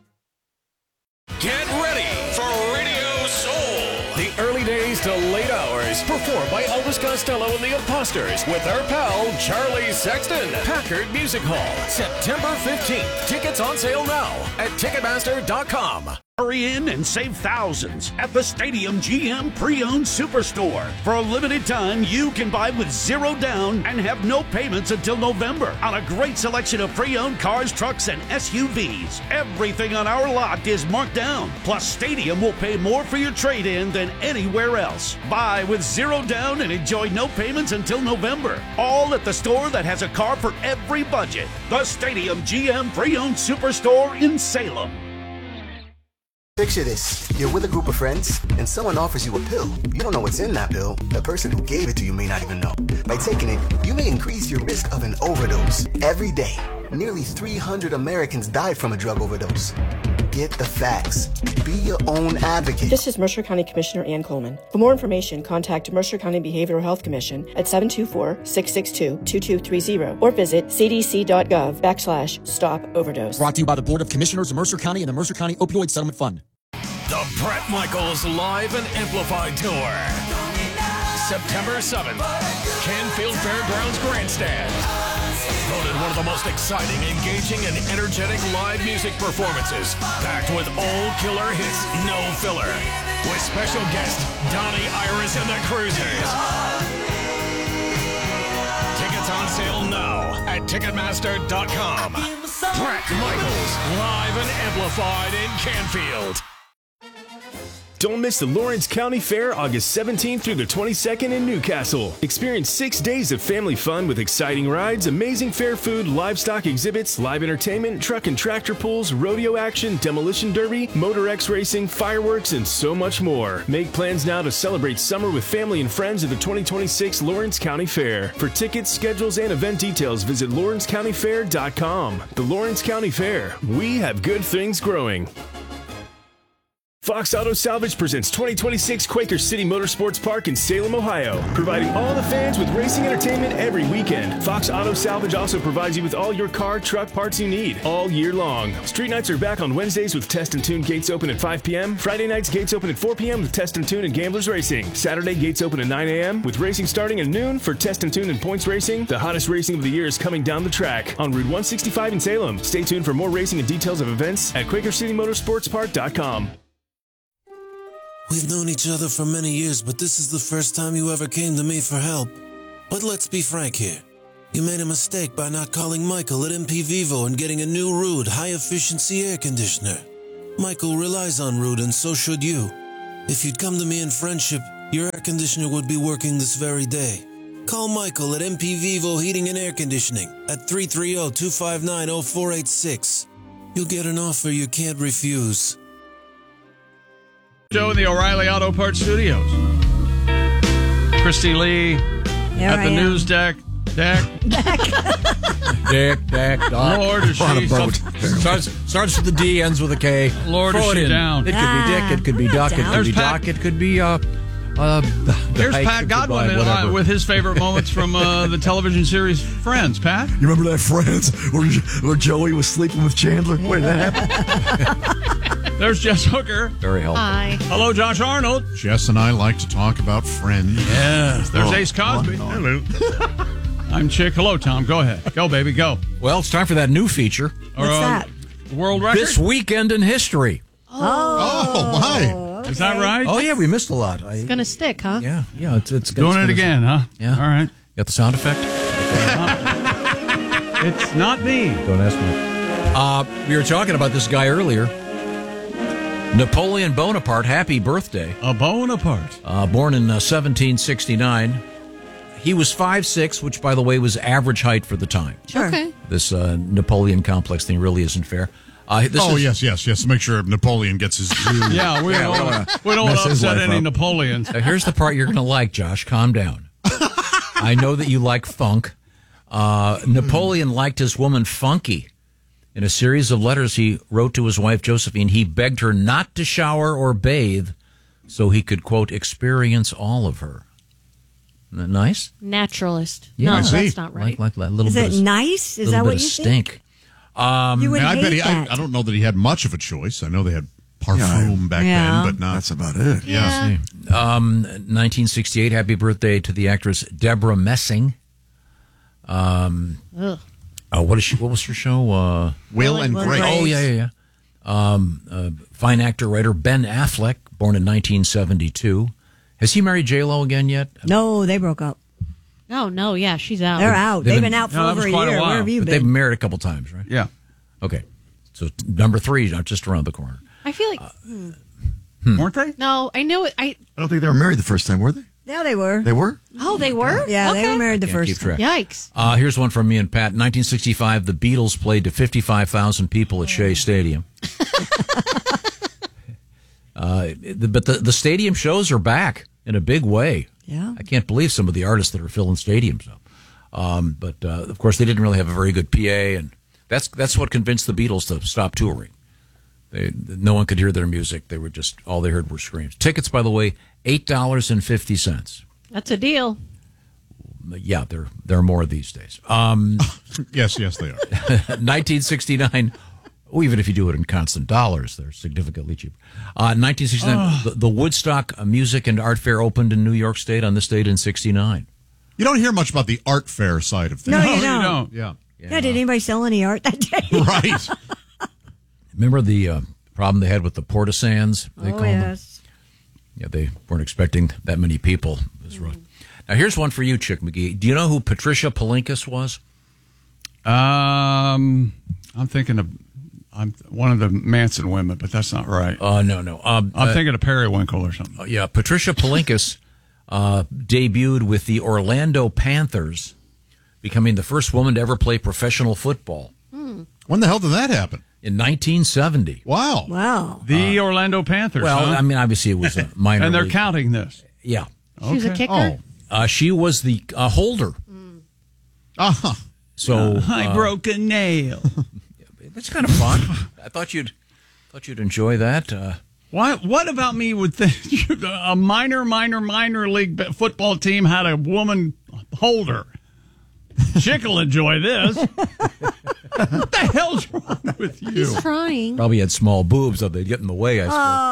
Get ready for Radio Soul. The early days to late hours, performed by Elvis Costello and the Imposters with our pal Charlie Sexton. Packard Music Hall, September fifteenth. Tickets on sale now at ticketmaster dot com. Hurry in and save thousands at the Stadium G M Pre-Owned Superstore. For a limited time, you can buy with zero down and have no payments until November on a great selection of pre-owned cars, trucks, and S U Vs. Everything on our lot is marked down. Plus, Stadium will pay more for your trade-in than anywhere else. Buy with zero down and enjoy no payments until November. All at the store that has a car for every budget. The Stadium G M Pre-Owned Superstore in Salem. Picture this. You're with a group of friends, and someone offers you a pill. You don't know what's in that pill. The person who gave it to you may not even know. By taking it, you may increase your risk of an overdose. Every day, nearly three hundred Americans die from a drug overdose. Get the facts. Be your own advocate. This is Mercer County Commissioner Ann Coleman. For more information, contact Mercer County Behavioral Health Commission at seven two four, six six two, two two three zero or visit c d c dot gov backslash stop overdose. Brought to you by the Board of Commissioners of Mercer County and the Mercer County Opioid Settlement Fund. The Bret Michaels Live and Amplified Tour. September seventh, Canfield Fairgrounds Grandstand. Voted one of the most exciting, engaging, and energetic live music performances. Packed with old killer hits, no filler. With special guest Donnie Iris and the Cruisers. Tickets on sale now at ticketmaster dot com. Bret Michaels Live and Amplified in Canfield. Don't miss the Lawrence County Fair August seventeenth through the twenty-second in Newcastle. Experience six days of family fun with exciting rides, amazing fair food, livestock exhibits, live entertainment, truck and tractor pulls, rodeo action, demolition derby, Motor X racing, fireworks, and so much more. Make plans now to celebrate summer with family and friends at the twenty twenty-six Lawrence County Fair. For tickets, schedules, and event details, visit lawrence county fair dot com. The Lawrence County Fair. We have good things growing. Fox Auto Salvage presents twenty twenty-six Quaker City Motorsports Park in Salem, Ohio, providing all the fans with racing entertainment every weekend. Fox Auto Salvage also provides you with all your car, truck parts you need all year long. Street nights are back on Wednesdays with Test and Tune gates open at five p.m. Friday nights gates open at four p.m. with Test and Tune and Gamblers Racing. Saturday gates open at nine a.m. with racing starting at noon for Test and Tune and Points Racing. The hottest racing of the year is coming down the track on Route one sixty-five in Salem. Stay tuned for more racing and details of events at quaker city motorsports park dot com. We've known each other for many years, but this is the first time you ever came to me for help. But let's be frank here. You made a mistake by not calling Michael at M P Vivo and getting a new Ruud high-efficiency air conditioner. Michael relies on Ruud, and so should you. If you'd come to me in friendship, your air conditioner would be working this very day. Call Michael at M P Vivo Heating and Air Conditioning at three three zero, two five nine, zero four eight six. You'll get an offer you can't refuse. Joe in the O'Reilly Auto Parts Studios. Christy Lee There at I the am. news deck. Deck. Dick, Dick, Doc. Lord, is On a she boat. some- starts, starts with a D, ends with a K. Lord, Throw is it she in. down. It could Ah, be Dick, it could be I'm not Duck, it down. could There's be Pat- Doc, it could be, uh, uh, the Here's hike, Pat it could Godwin be uh, whatever. with his favorite moments from uh, the television series Friends. Pat? You remember that Friends where, where Joey was sleeping with Chandler? Where did that happen? There's Jess Hooker. Very helpful. Hi. Hello, Josh Arnold. Jess and I like to talk about Friends. Yes. There's Oh, Ace Cosby. on Hello. I'm Chick. Hello, Tom. Go ahead. Go, baby. Go. Well, it's time for that new feature. What's that? World record? This weekend in history. Oh, my. Is that right? Oh, yeah, we missed a lot. I, It's gonna stick, huh? yeah, yeah, it's, it's Doing it's it again, huh? Yeah. All right. Got the sound effect? It's not me. Don't ask me. Uh, we were talking about this guy earlier. Napoleon Bonaparte, happy birthday. A Bonaparte. Uh, born in uh, seventeen sixty-nine. He was five six, which, by the way, was average height for the time. Sure. Okay. This uh, Napoleon complex thing really isn't fair. Uh, this oh, is, yes, yes, yes. Make sure Napoleon gets his due. Yeah, we don't, wanna, we don't want mess to his upset life any up. Napoleons. Now, here's the part you're going to like, Josh. Calm down. I know that you like funk. Uh, Napoleon liked his woman funky. In a series of letters he wrote to his wife, Josephine, he begged her not to shower or bathe so he could, quote, experience all of her. Isn't that nice? Naturalist. Yeah, no, I see. that's not right. Like, like, like a little Is bit it of, nice? Is little that bit what of you stink. think? Um, You would I hate bet he, I, that. I don't know that he had much of a choice. I know they had parfum Yeah, back Yeah. then, but not. That's about it. Yeah. Um, nineteen sixty-eight, happy birthday to the actress Deborah Messing. Um, Ugh. oh, what is she? What was her show? Uh, Will and Will and Grace. Grace. oh, yeah, yeah, yeah. Um, uh, fine actor, writer Ben Affleck, born in nineteen seventy-two. Has he married J Lo again yet? No, they broke up. Oh, no, yeah, she's out. They're out. They've They've been- been out for No, that over was a quite a year. while. Where have you But they've been? been married a couple times, right? Yeah. Okay. So t- number three, not just around the corner. I feel like. Hmm. Weren't they? No, I know it. I. I don't think they were married the first time, were they? Yeah, they were. They were? Oh, they were? Yeah, okay. they were married the Can't first keep time. track. Yikes. Uh, here's one from me and Pat. nineteen sixty-five, the Beatles played to fifty-five thousand people at Shea Stadium. uh, the, but the, the stadium shows are back in a big way. Yeah. I can't believe some of the artists that are filling stadiums up. Um, but, uh, of course, they didn't really have a very good P A, and that's that's what convinced the Beatles to stop touring. They, no one could hear their music. They were just, all they heard were screams. Tickets, by the way, eight dollars and fifty cents. That's a deal. Yeah, there there are more these days. Um, yes, yes, they are. nineteen sixty-nine. Oh, even if you do it in constant dollars, they're significantly cheaper. Uh, nineteen sixty-nine, the, the Woodstock Music and Art Fair opened in New York State on this date in sixty-nine. You don't hear much about the art fair side of things. No, you don't. Yeah. Yeah, did anybody sell any art that day? Right. Remember the uh, problem they had with the portisands? They Oh, called them? yes. Yeah, they weren't expecting that many people. It was rough. Now, here's one for you, Chick McGee. Do you know who Patricia Palinkas was? Um, I'm thinking of I'm one of the Manson women, but that's not right. Oh, uh, no, no. Um, I'm uh, thinking of Periwinkle or something. Uh, yeah, Patricia Palinkas uh, debuted with the Orlando Panthers, becoming the first woman to ever play professional football. Hmm. When the hell did that happen? In nineteen seventy. Wow. Wow. The Uh, Orlando Panthers. Well, huh? I mean, obviously it was a minor and they're league. counting this. Yeah. She was a kicker? Oh. Uh, she was the uh, holder. Uh-huh. So Uh, I uh, broke a nail. That's kind of fun. I thought you'd thought you'd enjoy that. Uh, Why? What about me would think a minor, minor, minor league b- football team had a woman holder? Chick will enjoy this. What the hell's wrong with you? He's trying. probably had small boobs, so they'd get in the way. I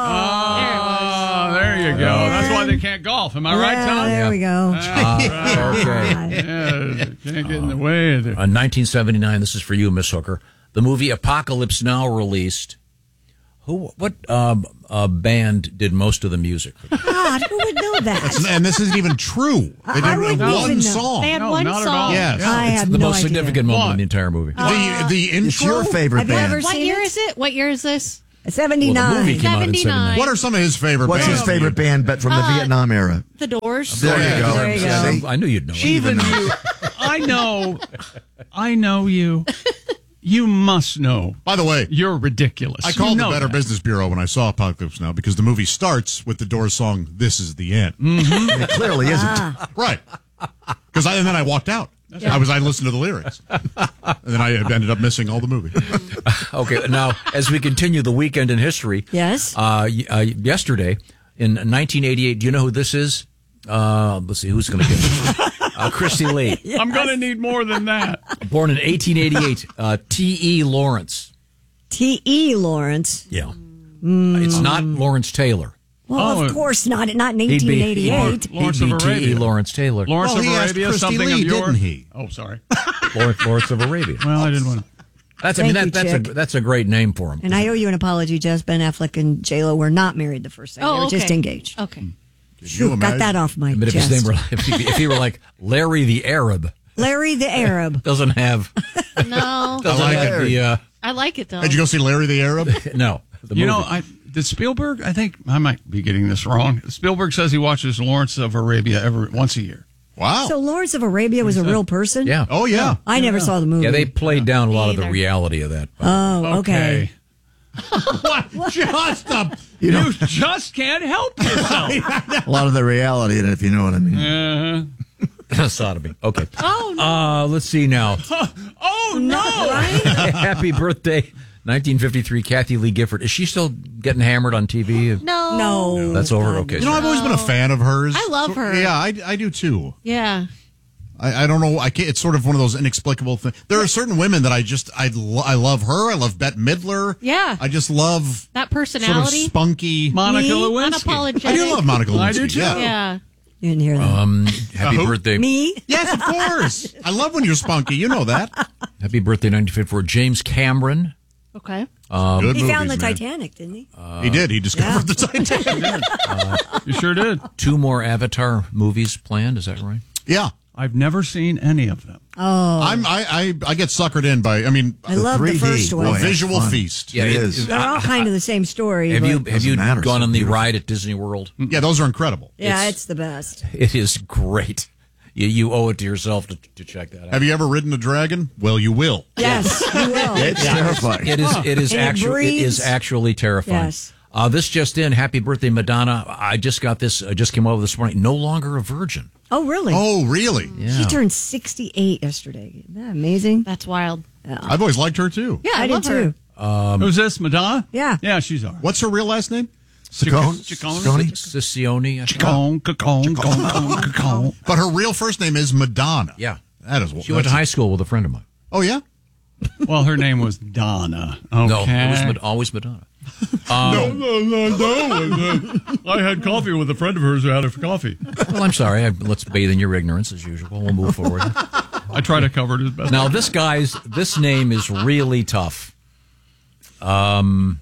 suppose. Oh, there you go. That's why they can't golf. Am I right, Yeah, Tom? there we go. Uh, okay. Yeah, can't get in the way of it. Uh, nineteen seventy-nine. This is for you, Miss Hooker. The movie Apocalypse Now released. Who? What um, uh, band did most of the music? God, who would know that? That's- and this isn't even true. They I did wouldn't one even know. song. They had No, one not at song. all. Yes. I It's have the no most idea. significant moment What? in the entire movie. the the intro. It's your favorite Have you band. ever What seen year it? is it? What year is this? seventy-nine. Well, the movie came out in seventy-nine. seventy-nine. What are some of his favorite What's bands? his favorite band, but from the Uh, Vietnam era? The Doors. There you go. There you go. See? I knew you'd know. it. Even you, I know, I know you. You must know. By the way, You're ridiculous. I called You the know Better that. Business Bureau when I saw Apocalypse Now because the movie starts with the Doors song "This Is the End." It clearly isn't. Right. Because I and then I walked out. I was I listened to the lyrics, and then I ended up missing all the movie. Okay, now as we continue the weekend in history. Yes. Uh, y- uh, yesterday in nineteen eighty-eight. Do you know who this is? Uh, let's see who's going to get it. Uh, Christy Lee. I'm going to need more than that. Born in eighteen eighty-eight. Uh, T E. Lawrence. T E. Lawrence. Yeah. Mm. It's not Lawrence Taylor. Well, Oh, of course not. Not in He'd eighteen be- eighty-eight. He'd Lawrence be of T E. Arabia. Lawrence Taylor. Lawrence Well, of he asked Arabia, Christy something Lee, of your. didn't he? Oh, sorry. Lawrence, Lawrence of Arabia. Well, I didn't want to. That's I mean Thank that, you, that's a Chick. that's a great name for him. And I owe you an apology, Jess. Ben Affleck and J Lo were not married the first time. they Oh, were okay. just engaged. Okay. Phew, got that off my But if chest. his name were if he, if he were like Larry the Arab, Larry the Arab. doesn't have No. doesn't like have it. the uh, I like it, though. Did you go see Larry the Arab? no. The You know, movie. I did Spielberg. I think I might be getting this wrong. Spielberg says he watches Lawrence of Arabia every once a year. Wow. So Lawrence of Arabia was a real person? yeah. Oh yeah. I never saw the movie. Yeah, they played down a lot of the Either. reality of that. Oh, okay. What? Just a, You you, know- just can't help yourself. A lot of the reality in it, if you know what I mean. uh-huh. Sodomy. Okay. Oh, no. Uh, let's see now. Oh no! Happy birthday, nineteen fifty-three, Kathy Lee Gifford. Is she still getting hammered on T V? No. No. That's over. Okay. You know, I've always been a fan of hers. I love her. Yeah, I, I do too. Yeah. I, I don't know. I can't, it's sort of one of those inexplicable things. There are certain women that I just I, lo- I love her. I love Bette Midler. Yeah. I just love That sort of personality. spunky Monica Me? Lewinsky. Unapologetic. I do love Monica Lewinsky. I do too. Yeah. Yeah. You didn't hear that. Um, happy Uh, who? birthday. Me? Yes, of course. I love when you're spunky. You know that. Happy birthday, nineteen fifty-four, James Cameron. Okay. Um, Good he movies, found the man. Titanic, didn't he? Uh, He did. He discovered Yeah. the Titanic. uh, You sure did. Two more Avatar movies planned. Is that right? Yeah. I've never seen any of them. Oh. I'm, I, I, I get suckered in by, I mean, I love the first one. A Boy, visual that's fun. feast. Yeah, It it- is. They're all kind of the same story. Have but- you have Doesn't you matter, gone so on the beautiful. ride at Disney World? Yeah, those are incredible. Yeah, It's- it's the best. It is great. You, you owe it to yourself to, to check that out. Have you ever ridden a dragon? Well, you will. Yes, you will. It's terrifying. It is. It is And it actually. It is breathes. actually terrifying. Yes. Uh, this just in. Happy birthday, Madonna. I just got this. I just came over this morning. No longer a virgin. Oh, really? Oh, really? Yeah. She turned sixty-eight yesterday. Isn't that amazing? That's wild. I've always liked her, too. Yeah, I, I did love her. too. Um, Who's this, Madonna? Yeah. Yeah, she's all right. What's her real last name? Ciccone? Ciccone? Ciccone? Siccione. I think. Cacone, cacone, cacone, cacone. But her real first name is Madonna. Yeah. That is. She went to high school with a friend of mine. Oh, yeah? Well, her name was Donna. Okay. No, it was Mad- always Madonna. Um, no, no, no, no. I had coffee with a friend of hers who had a coffee. Well, I'm sorry. I, let's bathe in your ignorance as usual. We'll move forward. I try to cover it as best. Now, this guy's this name is really tough. Um,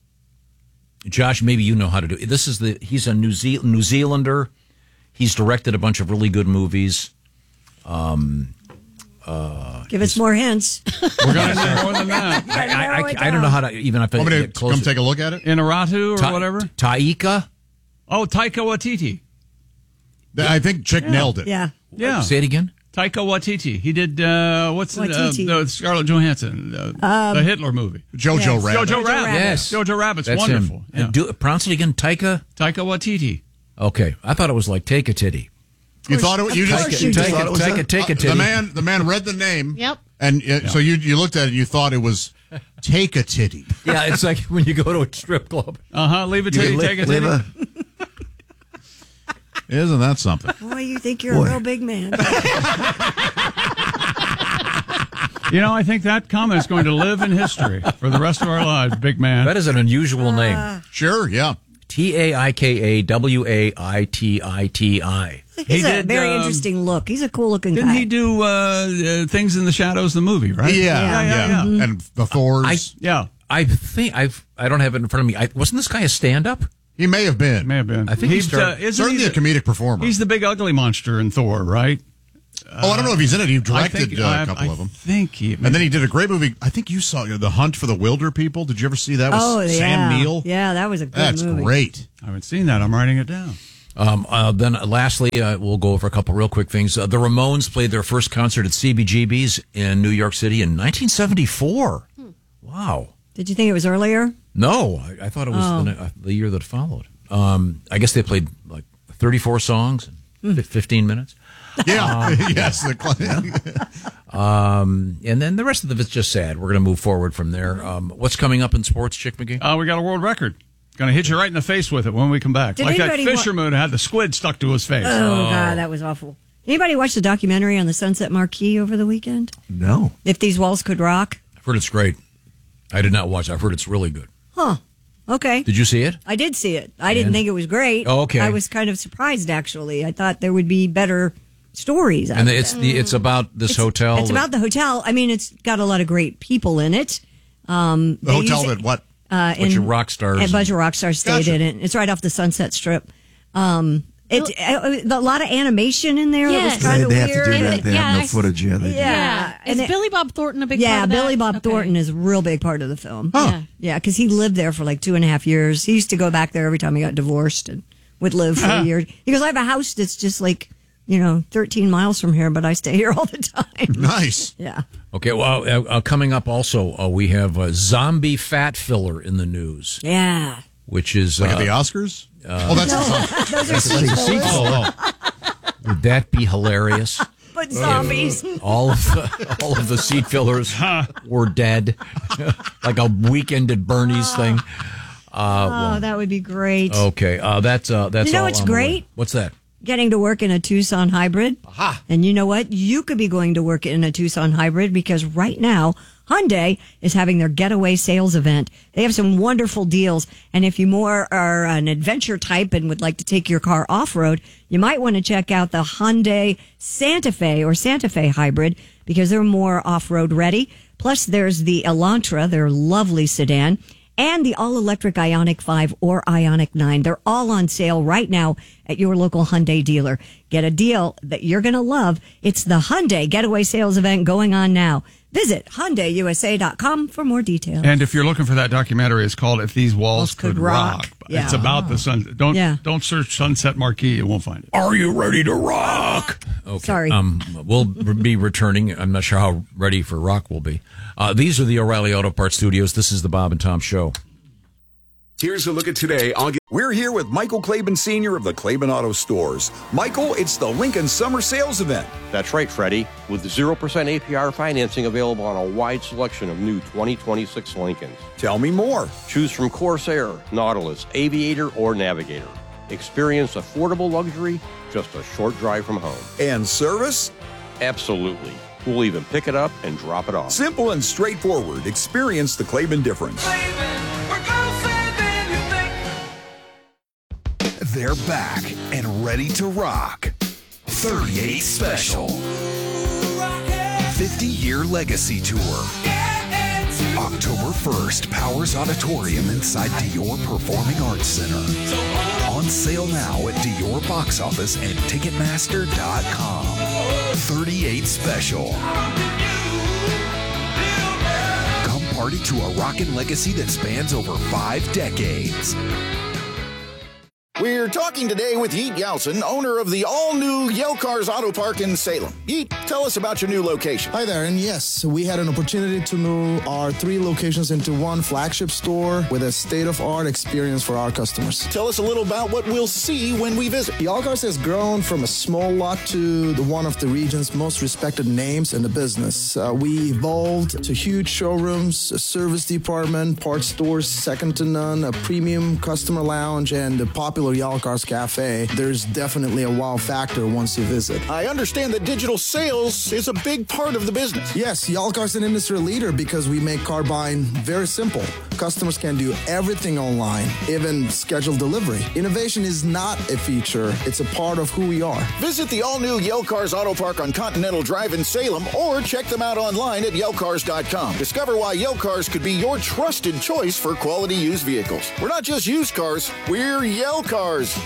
Josh, maybe you know how to do it. This is the he's a New, Ze- New Zealander. He's directed a bunch of really good movies. Um, Uh, Give us more hints. We're going to need more than that. I, I, I, I don't know how to even if I Want me to get closer. come take a look at it? Inarritu or Ta- whatever? Taika? Oh, Taika Waititi. I think Chick Yeah. nailed it. Yeah. Yeah. Say it again. Taika Waititi. He did, uh, what's the, uh, Waititi. the Scarlett Johansson, uh, Um, the Hitler movie. Jojo Yes. Rabbit. Jojo Rabbit. Yes. Jojo Rabbit's That's wonderful. him. Yeah. And do, pronounce it again. Taika? Taika Waititi. Okay. I thought it was like take a titty. You thought it? You Of just course you Take did. a, it was take a, that? take a Uh, titty. the man. The man read the name. Yep. And uh, so you you looked at it and you thought it was take a titty. Yeah, it's like when you go to a strip club. Uh-huh. Leave a titty, You take a Leave titty. a, Isn't that something? Boy, you think you're Boy. a real big man. You know, I think that comment is going to live in history for the rest of our lives, big man. That is an unusual name. Sure. Yeah. T A I K A W A I T I T I. He's He a did, very um, interesting look. He's a cool looking Didn't guy. he do uh, uh, Things in the Shadows, the movie, right? Yeah. Yeah, yeah, yeah. Mm-hmm. And the Thors. I, Yeah. I think I've I don't have it in front of me. I, wasn't this guy a stand-up? he may have been. May have been. I think he he's started- uh, isn't Certainly he a the, comedic performer. He's the big ugly monster in Thor, right? oh, I don't know if he's in it. He I directed think- uh, I- a couple I of them. think he. And then he did a great movie. I think you saw you know, The Hunt for the Wilder People. Did you ever see that? With Oh, yeah. Sam Neill. Yeah, that was a good That's movie. great. I haven't seen that. I'm writing it down. Um, uh, then, uh, lastly, uh, we'll go over a couple real quick things. Uh, the Ramones played their first concert at C B G B's in New York City in nineteen seventy-four. Hmm. Wow. Did you think it was earlier? No, I, I thought it was Oh. the, uh, the year that followed. Um, I guess they played like thirty-four songs in fif- fifteen minutes. Yeah. yes. The, Um, and then the rest of it's just sad. We're going to move forward from there. Um, what's coming up in sports, Chick McGee? Uh, we got a world record. Going to hit you right in the face with it when we come back. Did like that anybody wa- fisherman who had the squid stuck to his face. Oh, God, that was awful. Anybody watch the documentary on the Sunset Marquee over the weekend? no. If These Walls Could Rock? I've heard it's great. I did not watch it. I've heard it's really good. Huh. Okay. Did you see it? I did see it. I didn't And? think it was great. Oh, okay. I was kind of surprised, actually. I thought there would be better stories. out And of it's it. the it's about this It's- hotel. It's that- about the hotel. I mean, it's got a lot of great people in it. Um, the they hotel use it- that what? Uh, bunch in- of rock stars. A bunch of rock stars stayed Gotcha. in it. It's right off the Sunset Strip. Um, it, uh, a lot of animation in there. It Yes. was kind They, of they have weird. to do that. They Yeah, have no I- footage. Yeah. They do. Yeah. Yeah. Is And it- Billy Bob Thornton a big Yeah, part of that? Billy Bob Okay. Thornton is a real big part of the film. Yeah. Yeah, because he lived there for like two and a half years. He used to go back there every time he got divorced and would live for a year. He goes, I have a house that's just like, you know, thirteen miles from here, but I stay here all the time. Nice. Yeah. Okay, well, uh, uh, coming up also, uh, we have a zombie fat filler in the news, Yeah. which is Like uh, at the Oscars? uh, oh, that's Those are That's seat a seat fillers. filler. oh, oh. Would that be hilarious? But zombies. all of the, all of the seat fillers were dead, like a weekend at Bernie's thing. Uh, Oh, that would be great. okay, uh, that's uh, that's You know all what's I'm aware. great? What's that? Getting to work in a Tucson hybrid. Aha. And you know what? You could be going to work in a Tucson hybrid because right now, Hyundai is having their getaway sales event. They have some wonderful deals. And if you more are an adventure type and would like to take your car off-road, you might want to check out the Hyundai Santa Fe or Santa Fe hybrid because they're more off-road ready. Plus, there's the Elantra, their lovely sedan, and the all-electric Ioniq five or Ioniq nine. They're all on sale right now at your local Hyundai dealer. Get a deal that you're going to love. It's the Hyundai Getaway Sales Event going on now. Visit Hyundai U S A dot com for more details. And if you're looking for that documentary, it's called "If These Walls Could, Could Rock." Rock. Yeah. It's about the sun. Don't Yeah. don't search Sunset Marquee; you won't find it. Are you ready to rock? Okay. Sorry. Um, we'll be returning. I'm not sure how ready for rock we'll be. Uh, these are the O'Reilly Auto Parts Studios. This is the Bob and Tom Show. Here's a look at today. I'll get- We're here with Michael Claiborne Senior of the Claiborne Auto Stores. Michael, it's the Lincoln Summer Sales Event. That's right, Freddie. With zero percent A P R financing available on a wide selection of new twenty twenty-six Lincolns. Tell me more. Choose from Corsair, Nautilus, Aviator, or Navigator. Experience affordable luxury just a short drive from home. And service? Absolutely. We'll even pick it up and drop it off. Simple and straightforward. Experience the Claiborne difference. They're back and ready to rock. thirty-eight Special. fifty-year legacy tour. October first, Powers Auditorium inside Dior Performing Arts Center. On sale now at Dior Box Office and Ticketmaster dot com. thirty-eight Special. Come party to a rockin' legacy that spans over five decades. We're talking today with Yeet Yelson, owner of the all-new Yale Cars Auto Park in Salem. Yeet, tell us about your new location. Hi there, and yes, we had an opportunity to move our three locations into one flagship store with a state-of-art experience for our customers. Tell us a little about what we'll see when we visit. Yale Cars has grown from a small lot to the one of the region's most respected names in the business. Uh, we evolved to huge showrooms, a service department, parts stores second to none, a premium customer lounge, and a popular Yale Cars Cafe. There's definitely a wow factor once you visit. I understand that digital sales is a big part of the business. Yes, Yale Cars is an industry leader because we make car buying very simple. Customers can do everything online, even schedule delivery. Innovation is not a feature, it's a part of who we are. Visit the all-new Yale Cars Auto Park on Continental Drive in Salem or check them out online at yale cars dot com. Discover why Yale Cars could be your trusted choice for quality used vehicles. We're not just used cars, we're Yale Cars.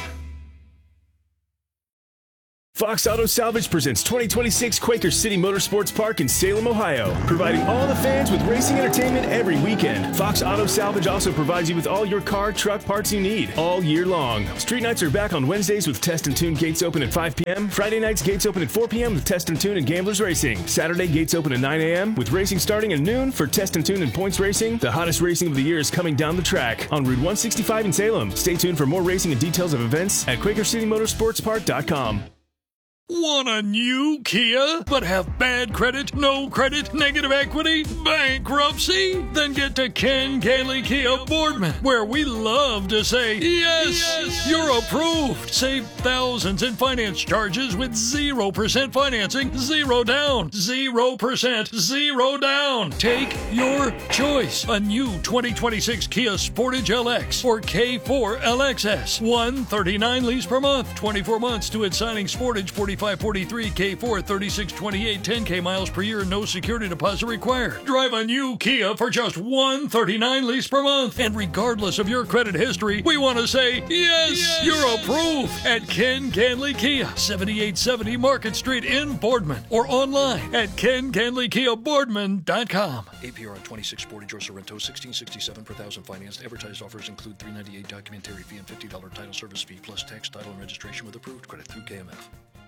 Fox Auto Salvage presents twenty twenty-six Quaker City Motorsports Park in Salem, Ohio, providing all the fans with racing entertainment every weekend. Fox Auto Salvage also provides you with all your car, truck parts you need all year long. Street nights are back on Wednesdays with Test and Tune gates open at five p.m. Friday nights gates open at four p.m. with Test and Tune and Gamblers Racing. Saturday gates open at nine a.m. with racing starting at noon for Test and Tune and Points Racing. The hottest racing of the year is coming down the track on Route one sixty-five in Salem. Stay tuned for more racing and details of events at Quaker City Motorsports Park dot com. Want a new Kia, but have bad credit, no credit, negative equity, bankruptcy? Then get to Ken Ganley Kia Boardman, where we love to say, yes, yes, you're approved. Save thousands in finance charges with zero percent financing, zero down, zero percent, zero down. Take your choice. A new twenty twenty-six Kia Sportage L X or K four L X S. one thirty-nine lease per month, twenty-four months to its signing. Sportage forty-five forty-three, K four thirty-six twenty-eight, ten K miles per year, no security deposit required. Drive a new Kia for just one thirty-nine lease per month. And regardless of your credit history, we want to say, yes, yes, you're approved at Ken Ganley Kia, seventy-eight seventy Market Street in Boardman, or online at ken ganley kia boardman dot com. A P R on twenty-six Sportage or Sorrento, sixteen sixty-seven per thousand financed. Advertised offers include three ninety-eight documentary fee and fifty dollars title service fee plus tax, title, and registration with approved credit through K M F.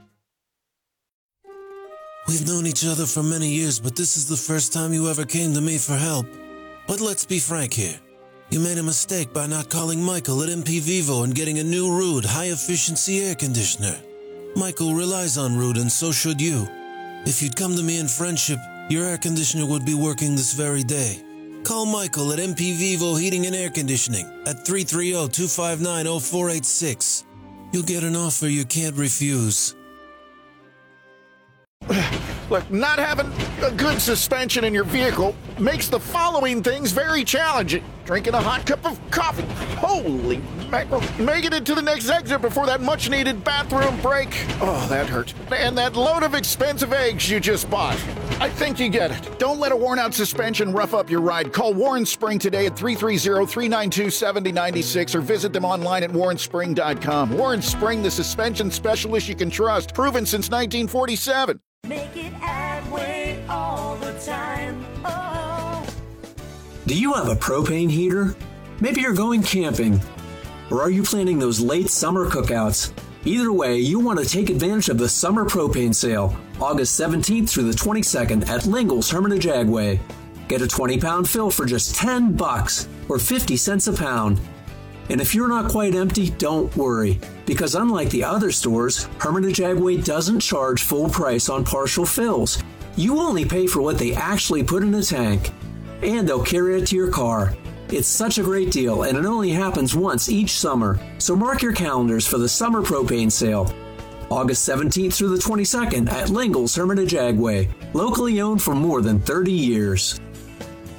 We've known each other for many years, but this is the first time you ever came to me for help. But let's be frank here. You made a mistake by not calling Michael at M P Vivo and getting a new Ruud high-efficiency air conditioner. Michael relies on Ruud, and so should you. If you'd come to me in friendship, your air conditioner would be working this very day. Call Michael at M P Vivo Heating and Air Conditioning at three three zero, two five nine, zero four eight six. You'll get an offer you can't refuse. Look, not having a good suspension in your vehicle makes the following things very challenging. Drinking a hot cup of coffee. Holy mackerel. Making it to the next exit before that much-needed bathroom break. Oh, that hurt. And that load of expensive eggs you just bought. I think you get it. Don't let a worn-out suspension rough up your ride. Call Warren Spring today at three three zero, three nine two, seven zero nine six or visit them online at warren spring dot com. Warren Spring, the suspension specialist you can trust. Proven since nineteen forty-seven. Make it Adway all the time. Oh. Do you have a propane heater? Maybe you're going camping. Or are you planning those late summer cookouts? Either way, you want to take advantage of the summer propane sale, August seventeenth through the twenty-second at Lingle's Hermitage Agway. Get a twenty pound fill for just ten bucks or fifty cents a pound. And if you're not quite empty, don't worry, because unlike the other stores, Hermitage Agway doesn't charge full price on partial fills. You only pay for what they actually put in the tank, and they'll carry it to your car. It's such a great deal, and it only happens once each summer, so mark your calendars for the summer propane sale. August seventeenth through the twenty-second at Lingle's Hermitage Agway, locally owned for more than thirty years.